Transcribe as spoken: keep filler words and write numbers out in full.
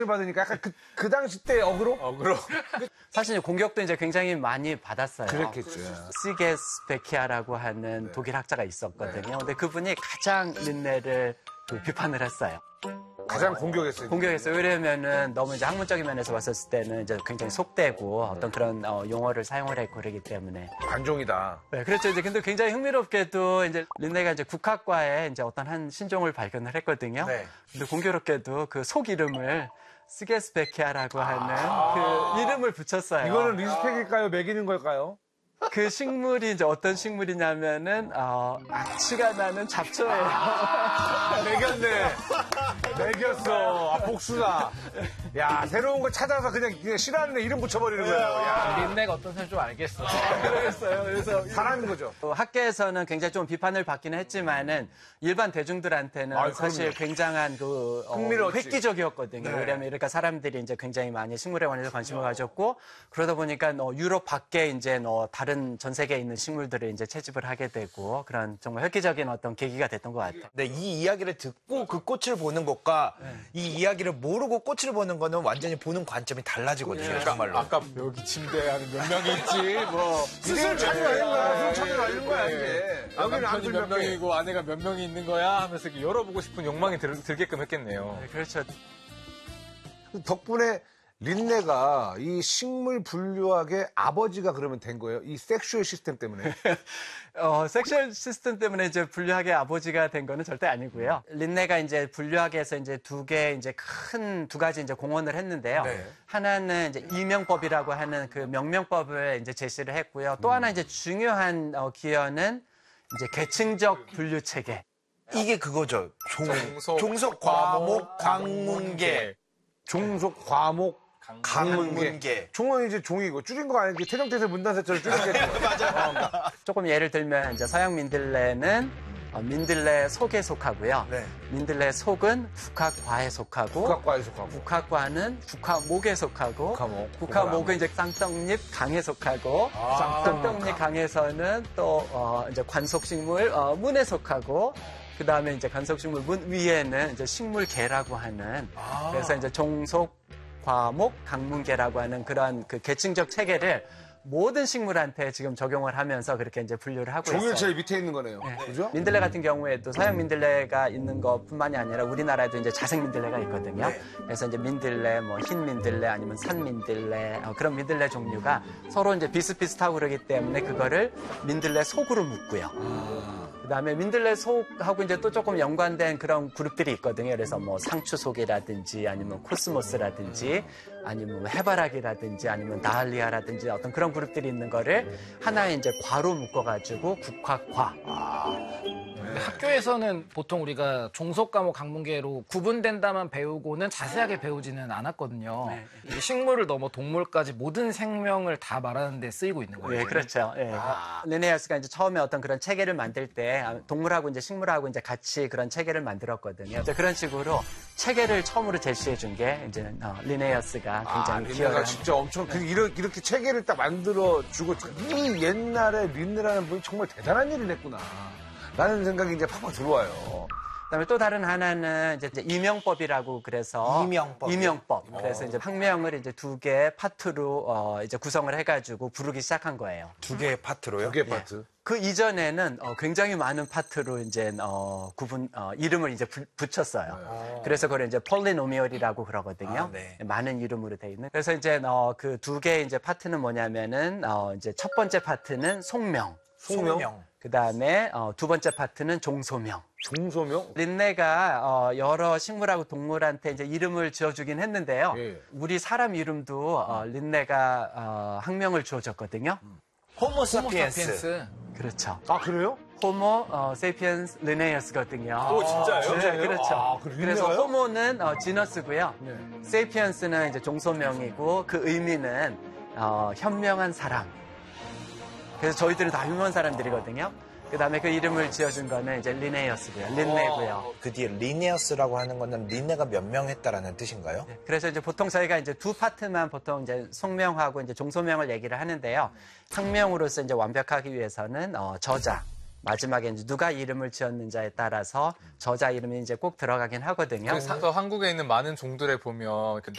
받으니까 약간 그, 그 당시 때 어그로? 어그로. 사실 공격도 이제 굉장히 많이 받았어요. 그랬겠죠. 시게스 베키아라고 하는 네. 독일 학자가 있었거든요. 네. 근데 그분이 가장 린네를 그 비판을 했어요. 가장 공격했어요. 공격했어요. 왜냐면은 너무 이제 학문적인 면에서 봤었을 때는 이제 굉장히 속되고 어떤 그런 어, 용어를 사용을 했고 그러기 때문에. 관종이다. 네, 그렇죠. 이제 근데 굉장히 흥미롭게도 이제 린네가 이제 국학과에 이제 어떤 한 신종을 발견을 했거든요. 네. 근데 공교롭게도 그 속 이름을 시게스 베키아라고 하는 아~ 그 이름을 붙였어요. 이거는 리스펙일까요? 매기는 걸까요? 그 식물이 이제 어떤 식물이냐면은 어, 악취가 나는 잡초예요. 아, 매겼네. 매겼어. 아, 복수다. 야, 새로운 거 찾아서 그냥, 그냥 싫어하는 애 이름 붙여버리는 거예요. 야. 린네가 어떤 사람인지 좀 알겠어. 그러겠어요. 그래서 사람인 거죠. 학계에서는 굉장히 좀 비판을 받기는 했지만은 일반 대중들한테는 아, 사실 굉장한 그 어, 획기적이었거든요. 네. 왜냐하면 그러니까 사람들이 이제 굉장히 많이 식물에 관해서 관심을 가졌고 그러다 보니까 어, 유럽 밖에 이제 어, 다른 전 세계에 있는 식물들을 이제 채집을 하게 되고 그런 정말 획기적인 어떤 계기가 됐던 것 같아요. 네, 이 이야기를 듣고 그 꽃을 보는 것과 네. 이 이야기를 모르고 꽃을 보는 거는 완전히 보는 관점이 달라지거든요. 네. 정말로. 아까 여기 침대에 한 몇 명이 있지, 뭐. 스스로 찾는 거야. 스스로 찾는 알는 거야, 이게. 여기는 남편이 몇 명이고 아내가 몇 명이 있는 거야 하면서 열어보고 싶은 욕망이 들, 들게끔 했겠네요. 네, 그렇죠. 덕분에 린네가 이 식물 분류학의 아버지가 그러면 된 거예요? 이 섹슈얼 시스템 때문에? 어, 섹슈얼 시스템 때문에 이제 분류학의 아버지가 된 거는 절대 아니고요. 린네가 이제 분류학에서 이제 두 개 이제 큰 두 가지 이제 공헌을 했는데요. 네. 하나는 이제 이명법이라고 하는 그 명명법을 이제 제시를 했고요. 또 음. 하나 이제 중요한 어, 기여는 이제 계층적 분류 체계. 이게 그거죠. 종, 종속, 종속 과목, 광문계. 종속 과목 강문계. 종은 이제 종이고 줄인 거 아니지? 태정태세 문단세처럼 줄인 게 맞아요. 조금 예를 들면 이제 서양 민들레는 민들레 속에 속하고요. 네. 민들레 속은 국학과에 속하고 국학과에 속하고 국학과는 국화목에 속하고 국화목. 국화목은 이제 쌍떡잎 강에 속하고 아~ 쌍떡잎 강에서는 또 어, 이제 관속식물 어, 문에 속하고 그 다음에 이제 관속식물 문 위에는 이제 식물계라고 하는 아~ 그래서 이제 종속 과목, 강문계라고 하는 그런 그 계층적 체계를 모든 식물한테 지금 적용을 하면서 그렇게 이제 분류를 하고 있어요. 종일 제일 밑에 있는 거네요. 네. 그죠? 민들레 같은 경우에도 서양 민들레가 있는 것뿐만이 아니라 우리나라에도 이제 자색 민들레가 있거든요. 네. 그래서 이제 민들레, 뭐 흰 민들레 아니면 산 민들레 어, 그런 민들레 종류가 서로 이제 비슷비슷하고 그러기 때문에 그거를 민들레 속으로 묶고요. 아. 그다음에 민들레 속하고 이제 또 조금 연관된 그런 그룹들이 있거든요. 그래서 뭐 상추속이라든지 아니면 코스모스라든지 아니면 해바라기라든지 아니면 다할리아라든지 어떤 그런 그룹들이 있는 거를 하나의 이제 과로 묶어가지고 국학과. 아. 네. 학교에서는 보통 우리가 종속 과목 강문계로 구분된다만 배우고는 자세하게 배우지는 않았거든요. 네. 이 식물을 넘어 동물까지 모든 생명을 다 말하는 데 쓰이고 있는 거예요. 네, 그렇죠. 네. 아. 리네아스가 이제 처음에 어떤 그런 체계를 만들 때 동물하고 이제 식물하고 이제 같이 그런 체계를 만들었거든요. 그런 식으로 체계를 처음으로 제시해 준 게 이제 어, 리네아스가 굉장히 아, 기여를 진짜 엄청 그, 이렇게, 이렇게 체계를 딱 만들어 주고 이 옛날에 린네라는 분이 정말 대단한 일을 했구나. 라는 생각이 이제 팍팍 들어와요. 그다음에 또 다른 하나는 이제 이명법이라고 그래서 이명법. 이명법. 그래서 이제 학명을 이제 두 개의 파트로 어 이제 구성을 해가지고 부르기 시작한 거예요. 두 개의 파트로요? 두 개의 파트. 예. 그 이전에는 어 굉장히 많은 파트로 이제 어 구분 어 이름을 이제 부, 붙였어요. 네. 그래서 그걸 이제 폴리노미얼이라고 그러거든요. 아, 네. 많은 이름으로 돼 있는. 그래서 이제 어 그 두 개의 이제 파트는 뭐냐면은 어 이제 첫 번째 파트는 속명. 속명. 속명. 그 다음에 어, 두 번째 파트는 종소명. 종소명? 린네가 어, 여러 식물하고 동물한테 이제 이름을 지어주긴 했는데요. 예. 우리 사람 이름도 어, 린네가 어, 학명을 주어줬거든요. 음. 호모 사피엔스. 그렇죠. 아, 그래요? 호모 어, 세피엔스 리네어스거든요. 오, 진짜요? 네, 그렇죠. 아, 그래서 호모는 어, 지너스고요. 네. 세피엔스는 이제 종소명이고 그 의미는 어, 현명한 사람. 그래서 저희들은 다 유명한 사람들이거든요. 그 다음에 그 이름을 지어준 거는 이제 리네어스고요. 린네고요. 그 뒤에 리네어스라고 하는 거는 린네가 몇 명 했다라는 뜻인가요? 네, 그래서 이제 보통 저희가 이제 두 파트만 보통 이제 속명하고 이제 종소명을 얘기를 하는데요. 학명으로서 이제 완벽하기 위해서는 어, 저자. 마지막에 이제 누가 이름을 지었는지에 따라서 저자 이름이 이제 꼭 들어가긴 하거든요. 그래서 한국에 있는 많은 종들에 보면